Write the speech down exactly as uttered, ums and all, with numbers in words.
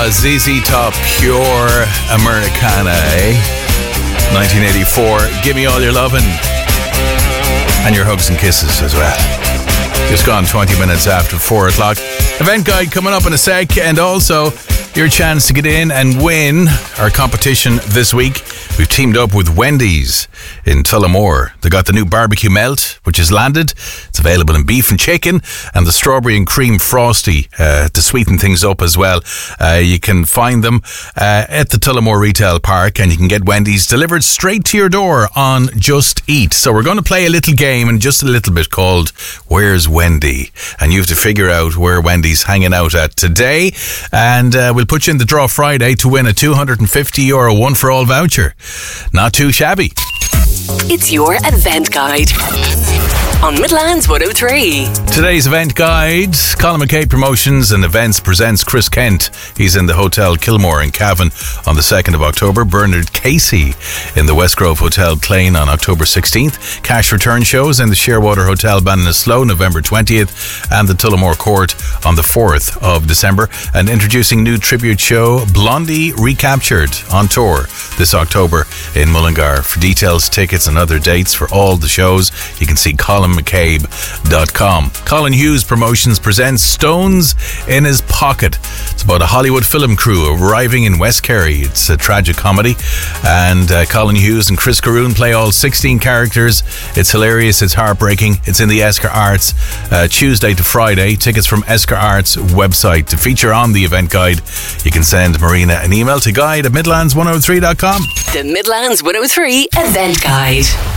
was Z Z Top, Pure Americana, eh? nineteen eighty-four, Give Me All Your Lovin'. And your hugs and kisses as well. Just gone twenty minutes after four o'clock. Event guide coming up in a sec, and also your chance to get in and win our competition this week. We've teamed up with Wendy's in Tullamore. They got the new barbecue melt, which has landed. It's available in beef and chicken, and the strawberry and cream frosty uh, to sweeten things up as well. Uh, you can find them uh, at the Tullamore Retail Park, and you can get Wendy's delivered straight to your door on Just Eat. So we're going to play a little game in just a little bit called Where's Wendy? And you have to figure out where Wendy's hanging out at today. And uh, we'll put you in the draw Friday to win a two hundred fifty euro one-for-all voucher. Not too shabby. It's your event guide on Midlands one oh three. Today's event guide, Colin McKay Promotions and Events presents Chris Kent. He's in the Hotel Kilmore in Cavan on the second of October. Bernard Casey in the Westgrove Hotel Clane on October sixteenth. Cash return shows in the Shearwater Hotel Ballinasloe November twentieth, and the Tullamore Court on the fourth of December. And introducing new tribute show Blondie Recaptured on tour this October in Mullingar. For details, tickets and other dates for all the shows, you can see colin mccabe dot com. Colin Hughes Promotions presents Stones in His Pocket. It's about a Hollywood film crew arriving in West Kerry. It's a tragic comedy, and uh, Colin Hughes and Chris Caroon play all sixteen characters. It's hilarious, it's heartbreaking. It's in the Esker Arts uh, Tuesday to Friday. Tickets from Esker Arts website. To feature on the event guide, you can send Marina an email to guide at midlands one oh three dot com. The Midlands one oh three Event Guide.